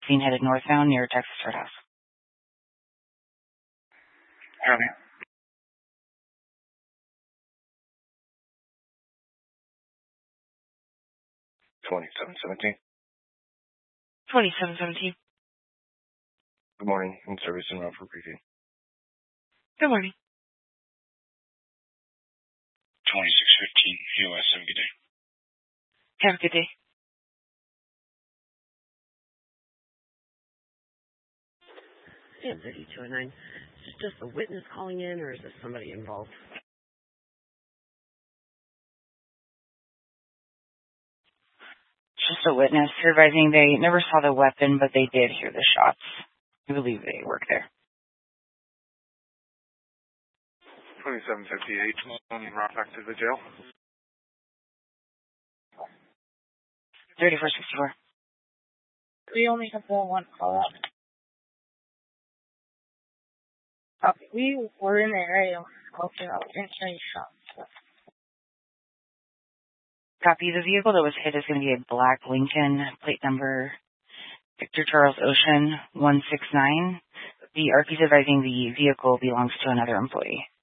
Being headed northbound near Texas Roadhouse. Copy. 2717. 2717. Good morning. In service and route for briefing. Good morning. 2615 US. Have a good day. Have a good day. Yeah, 3209. Is this just a witness calling in, or is this somebody involved? Just a witness advising they never saw the weapon, but they did hear the shots. I believe they work there. 2758 on route back to the jail. 3464. We only have one call out. Okay, we were in the area sculpting out. We didn't hear any shots. Copy. The vehicle that was hit is going to be a black Lincoln, plate number Victor Charles Ocean 169. The RP is advising the vehicle belongs to another employee.